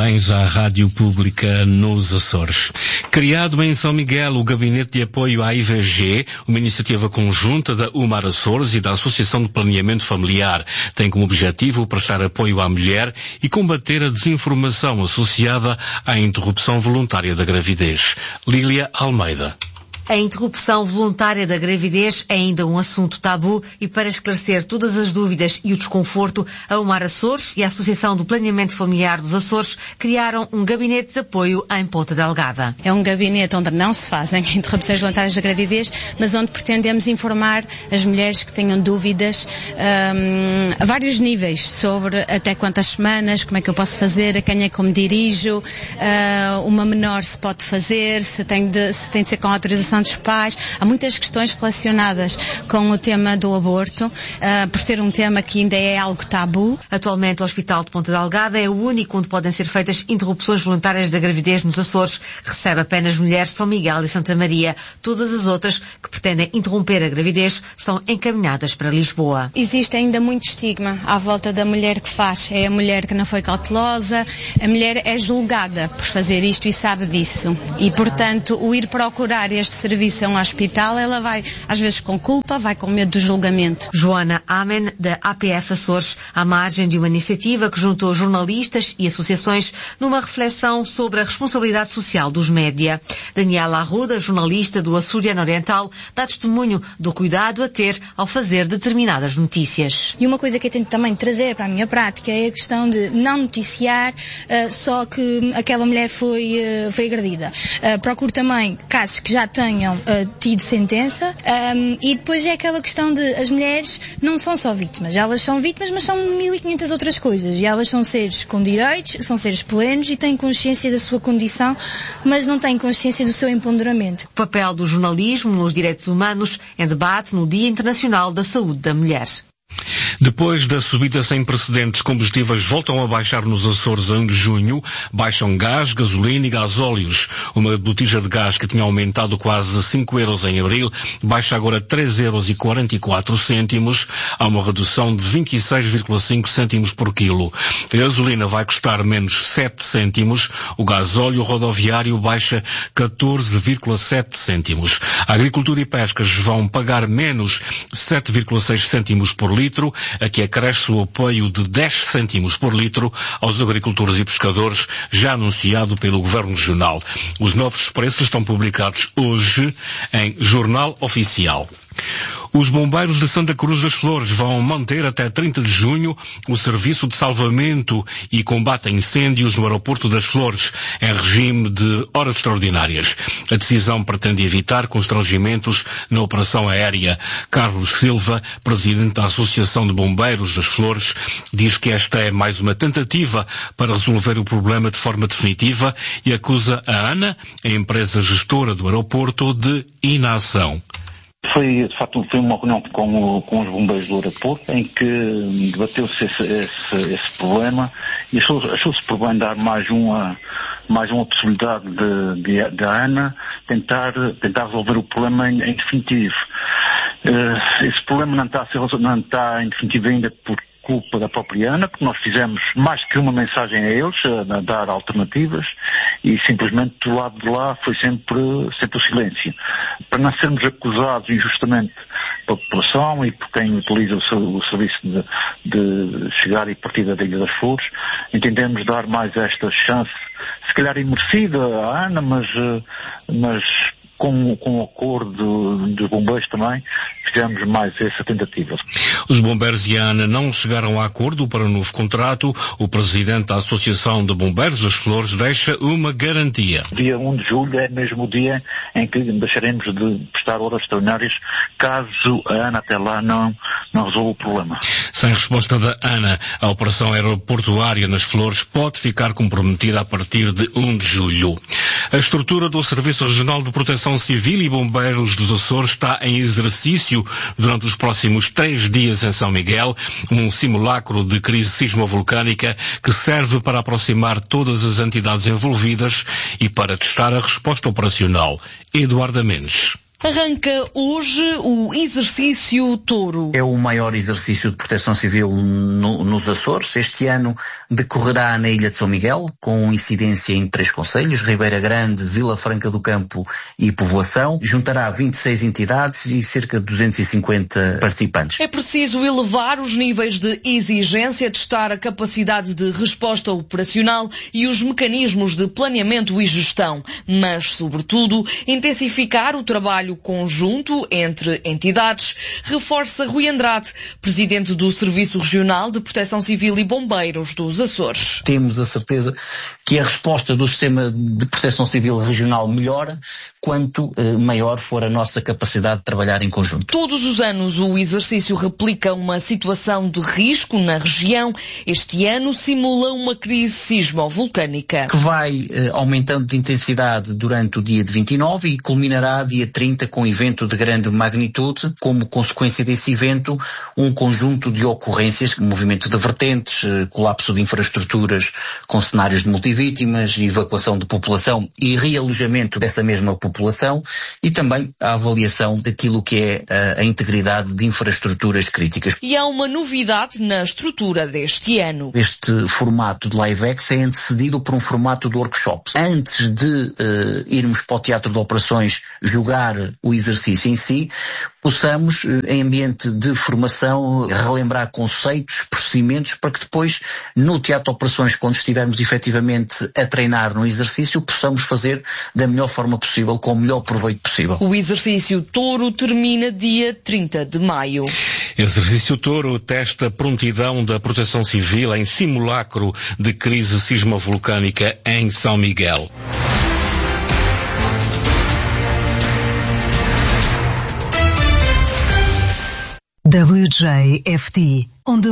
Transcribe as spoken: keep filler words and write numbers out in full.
Parabéns à Rádio Pública nos Açores. Criado em São Miguel o Gabinete de Apoio à I V G, uma iniciativa conjunta da UMAR Açores e da Associação de Planeamento Familiar, tem como objetivo prestar apoio à mulher e combater a desinformação associada à interrupção voluntária da gravidez. Lília Almeida. A interrupção voluntária da gravidez é ainda um assunto tabu e para esclarecer todas as dúvidas e o desconforto, a UMAR Açores e a Associação do Planeamento Familiar dos Açores criaram um gabinete de apoio em Ponta Delgada. É um gabinete onde não se fazem interrupções voluntárias da gravidez, mas onde pretendemos informar as mulheres que tenham dúvidas um, a vários níveis sobre até quantas semanas, como é que eu posso fazer, a quem é que me dirijo, uh, uma menor se pode fazer, se tem de, se tem de ser com autorização dos pais. Há muitas questões relacionadas com o tema do aborto, uh, por ser um tema que ainda é algo tabu. Atualmente o Hospital de Ponta Delgada é o único onde podem ser feitas interrupções voluntárias da gravidez nos Açores. Recebe apenas mulheres de São Miguel e Santa Maria. Todas as outras que pretendem interromper a gravidez são encaminhadas para Lisboa. Existe ainda muito estigma à volta da mulher que faz. É a mulher que não foi cautelosa, a mulher é julgada por fazer isto e sabe disso. E, portanto, o ir procurar este serviço a um hospital, ela vai, às vezes com culpa, vai com medo do julgamento. Joana Amen, da A P F Açores, à margem de uma iniciativa que juntou jornalistas e associações numa reflexão sobre a responsabilidade social dos média. Daniela Arruda, jornalista do Açoriano Oriental, dá testemunho do cuidado a ter ao fazer determinadas notícias. E uma coisa que eu tento também trazer para a minha prática é a questão de não noticiar uh, só que aquela mulher foi, uh, foi agredida. Uh, procuro também casos que já tenham Uh, tido sentença um, e depois é aquela questão de as mulheres não são só vítimas, elas são vítimas mas são mil e quinhentas outras coisas e elas são seres com direitos, são seres plenos e têm consciência da sua condição mas não têm consciência do seu empoderamento. O papel do jornalismo nos direitos humanos em debate no Dia Internacional da Saúde da Mulher. Depois da subida sem precedentes, combustíveis voltam a baixar nos Açores em junho. Baixam gás, gasolina e gasóleos. Uma botija de gás que tinha aumentado quase cinco euros em abril, baixa agora três euros e quarenta e quatro cêntimos. Há uma redução de vinte e seis vírgula cinco cêntimos por quilo. A gasolina vai custar menos sete cêntimos. O gasóleo rodoviário baixa catorze vírgula sete cêntimos. A agricultura e pescas vão pagar menos sete vírgula seis cêntimos por litro. Aqui acresce o apoio de dez cêntimos por litro aos agricultores e pescadores, já anunciado pelo Governo Regional. Os novos preços estão publicados hoje em Jornal Oficial. Os bombeiros de Santa Cruz das Flores vão manter até trinta de junho o serviço de salvamento e combate a incêndios no aeroporto das Flores, em regime de horas extraordinárias. A decisão pretende evitar constrangimentos na operação aérea. Carlos Silva, presidente da Associação de Bombeiros das Flores, diz que esta é mais uma tentativa para resolver o problema de forma definitiva e acusa a ANA, a empresa gestora do aeroporto, de inação. Foi, de facto, foi uma reunião com, o, com os bombeiros do aeroporto em que debateu-se esse, esse, esse problema e achou-se achou por bem dar mais uma, mais uma possibilidade de, de, de a ANA tentar, tentar resolver o problema em, em definitivo. Uh, esse problema não está, a ser, não está em definitivo ainda por culpa da própria ANA, porque nós fizemos mais que uma mensagem a eles, a, a dar alternativas, e simplesmente do lado de lá foi sempre, sempre o silêncio. Para não sermos acusados injustamente pela população e por quem utiliza o, seu, o serviço de, de chegar e partida da Ilha das Flores, entendemos dar mais esta chance, se calhar imerecida à ANA, mas, mas com, com o acordo dos bombeiros também, fizemos mais essa tentativa. Os bombeiros e a ANA não chegaram a acordo para o novo contrato. O presidente da Associação de Bombeiros das Flores deixa uma garantia. Dia um de julho é mesmo o dia em que deixaremos de prestar horas extraordinárias caso a ANA até lá não, não resolva o problema. Sem resposta da ANA, a operação aeroportuária nas Flores pode ficar comprometida a partir de um de julho. A estrutura do Serviço Regional de Proteção Civil e Bombeiros dos Açores está em exercício durante os próximos três dias em São Miguel, um simulacro de crise sismovolcânica que serve para aproximar todas as entidades envolvidas e para testar a resposta operacional. Eduardo Mendes. Arranca hoje o exercício Touro. É o maior exercício de proteção civil no, nos Açores. Este ano decorrerá na Ilha de São Miguel, com incidência em três concelhos, Ribeira Grande, Vila Franca do Campo e Povoação. Juntará vinte e seis entidades e cerca de duzentos e cinquenta participantes. É preciso elevar os níveis de exigência, testar a capacidade de resposta operacional e os mecanismos de planeamento e gestão, mas, sobretudo, intensificar o trabalho conjunto entre entidades, reforça Rui Andrade, presidente do Serviço Regional de Proteção Civil e Bombeiros dos Açores. Temos a certeza que a resposta do sistema de proteção civil regional melhora quanto eh, maior for a nossa capacidade de trabalhar em conjunto. Todos os anos o exercício replica uma situação de risco na região. Este ano simula uma crise sismovolcânica. Que vai eh, aumentando de intensidade durante o dia de vinte e nove e culminará dia trinta com um evento de grande magnitude. Como consequência desse evento, um conjunto de ocorrências, movimento de vertentes, eh, colapso de infraestruturas com cenários de multivítimas, evacuação de população e realojamento dessa mesma população e também a avaliação daquilo que é a, a integridade de infraestruturas críticas. E há uma novidade na estrutura deste ano. Este formato de live-ex é antecedido por um formato de workshop. Antes de uh, irmos para o teatro de operações jogar o exercício em si, possamos, em ambiente de formação, relembrar conceitos, procedimentos, para que depois, no teatro de operações, quando estivermos efetivamente a treinar no exercício, possamos fazer da melhor forma possível, com o melhor proveito possível. O exercício Touro termina dia trinta de maio. Exercício Touro testa a prontidão da Proteção Civil em simulacro de crise sismovolcânica em São Miguel. W J F T, onde